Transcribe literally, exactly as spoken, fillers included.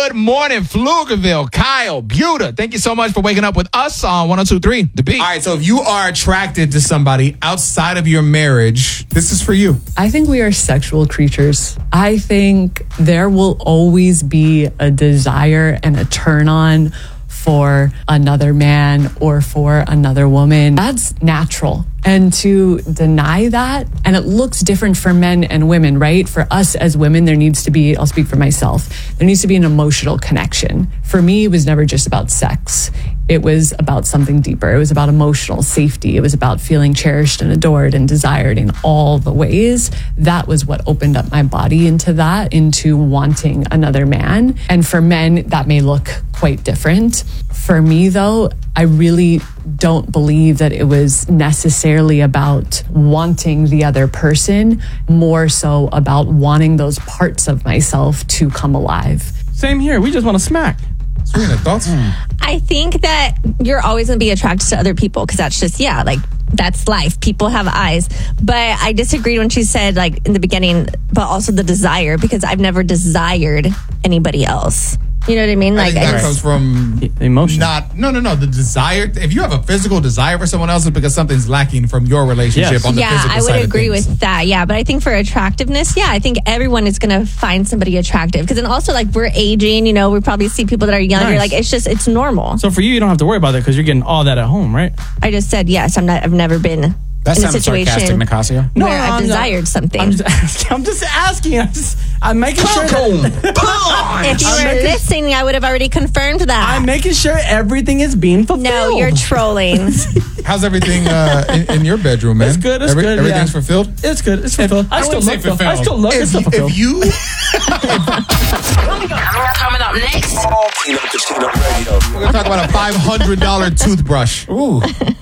Good morning, Pflugerville, Kyle, Buda. Thank you so much for waking up with us on one oh two point three The Beat. All right, so if you are attracted to somebody outside of your marriage, this is for you. I think we are sexual creatures. I think there will always be a desire and a turn on for another man or for another woman. That's natural. And to deny that, and it looks different for men and women, right? For us as women, there needs to be, I'll speak for myself, there needs to be an emotional connection. For me, it was never just about sex. It was about something deeper. It was about emotional safety. It was about feeling cherished and adored and desired in all the ways. That was what opened up my body into that, into wanting another man. And for men, that may look quite different. For me, though, I really don't believe that it was necessarily about wanting the other person, more so about wanting those parts of myself to come alive. Same here. We just want to smack. Serena, thoughts? I think that you're always going to be attracted to other people because that's just, yeah, like that's life. People have eyes. But I disagreed when she said, like, in the beginning, but also the desire, because I've never desired anybody else. You know what I mean? I Like, think I that just, comes from emotion. Not no no no the desire. If you have a physical desire for someone else, it's because something's lacking from your relationship Yes. on the yeah, physical I would side of agree things. with that. Yeah, but I think for attractiveness, yeah, I think everyone is going to find somebody attractive because then also like we're aging. You know, we probably see people that are younger. Nice. Like it's just it's normal. So for you, you don't have to worry about that because you're getting all that at home, right? I just said yes. I'm not. I've never been That in a sounds sarcastic, situation Nicasio. No, where I've I'm not- desired something. I'm just asking. I'm just asking. I'm, just, I'm making sure. That, If you I'm were making- listening, I would have already confirmed that. I'm making sure everything is being fulfilled. no, you're trolling. How's everything uh, in, in your bedroom, man? It's good. It's Every- good. Everything's yeah. fulfilled. It's good. It's fulfilled. I, I still wouldn't say look. though. I fulfilled. still look. It's If, still you- fulfilled. if you Coming up next. we're gonna talk about a five hundred dollar toothbrush. Ooh.